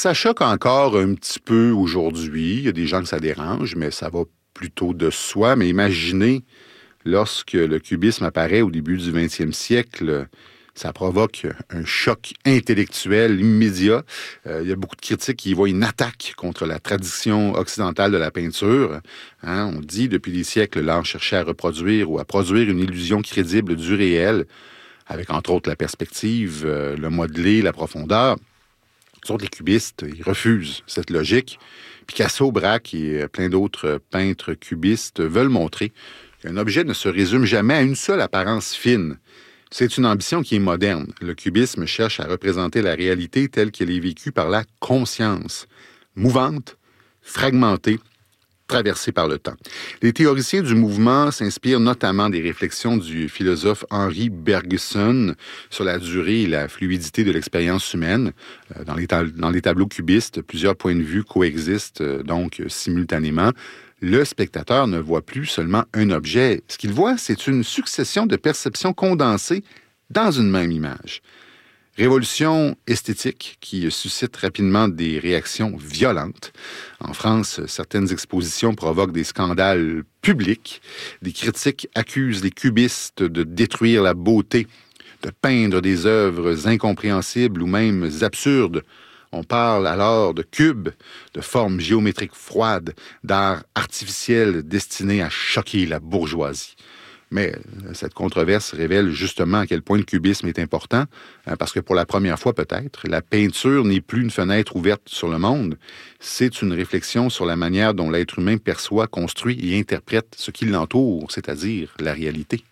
ça choque encore un petit peu aujourd'hui. Il y a des gens que ça dérange, mais ça va plutôt de soi. Mais imaginez, lorsque le cubisme apparaît au début du 20e siècle, ça provoque un choc intellectuel immédiat. Il y a beaucoup de critiques qui y voient une attaque contre la tradition occidentale de la peinture. On dit, depuis des siècles, l'art cherchait à reproduire ou à produire une illusion crédible du réel, avec entre autres la perspective, le modelé, la profondeur. Les cubistes, ils refusent cette logique. Picasso, Braque et plein d'autres peintres cubistes veulent montrer qu'un objet ne se résume jamais à une seule apparence fine. C'est une ambition qui est moderne. Le cubisme cherche à représenter la réalité telle qu'elle est vécue par la conscience, mouvante, fragmentée, traversée par le temps. Les théoriciens du mouvement s'inspirent notamment des réflexions du philosophe Henri Bergson sur la durée et la fluidité de l'expérience humaine. Dans les tableaux cubistes, plusieurs points de vue coexistent donc simultanément. Le spectateur ne voit plus seulement un objet. Ce qu'il voit, c'est une succession de perceptions condensées dans une même image. Révolution esthétique qui suscite rapidement des réactions violentes. En France, certaines expositions provoquent des scandales publics. Des critiques accusent les cubistes de détruire la beauté, de peindre des œuvres incompréhensibles ou même absurdes. On parle alors de cubes, de formes géométriques froides, d'art artificiel destiné à choquer la bourgeoisie. Mais cette controverse révèle justement à quel point le cubisme est important, parce que pour la première fois peut-être, la peinture n'est plus une fenêtre ouverte sur le monde, c'est une réflexion sur la manière dont l'être humain perçoit, construit et interprète ce qui l'entoure, c'est-à-dire la réalité.